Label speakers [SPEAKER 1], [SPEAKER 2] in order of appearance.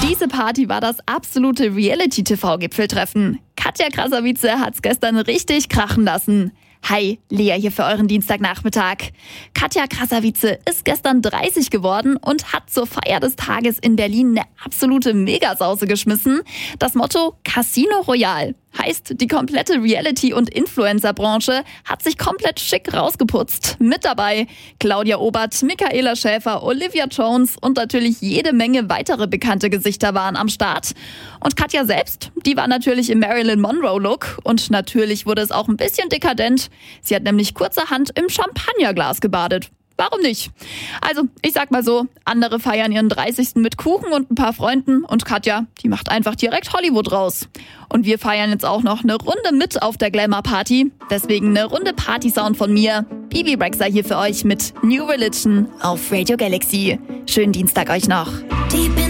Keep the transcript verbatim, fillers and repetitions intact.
[SPEAKER 1] Diese Party war das absolute Reality-T V-Gipfeltreffen. Katja Krasavice hat's gestern richtig krachen lassen. Hi, Lea hier für euren Dienstagnachmittag. Katja Krasavice ist gestern dreißig geworden und hat zur Feier des Tages in Berlin eine absolute Megasause geschmissen. Das Motto Casino Royale. Heißt, die komplette Reality- und Influencer-Branche hat sich komplett schick rausgeputzt. Mit dabei Claudia Obert, Michaela Schäfer, Olivia Jones und natürlich jede Menge weitere bekannte Gesichter waren am Start. Und Katja selbst, die war natürlich im Marilyn Monroe-Look. Und natürlich wurde es auch ein bisschen dekadent. Sie hat nämlich kurzerhand im Champagnerglas gebadet. Warum nicht? Also, ich sag mal so, andere feiern ihren dreißigsten mit Kuchen und ein paar Freunden und Katja, die macht einfach direkt Hollywood raus. Und wir feiern jetzt auch noch eine Runde mit auf der Glamour-Party. Deswegen eine Runde Party-Sound von mir. Bibi Rexha hier für euch mit New Religion auf Radio Galaxy. Schönen Dienstag euch noch.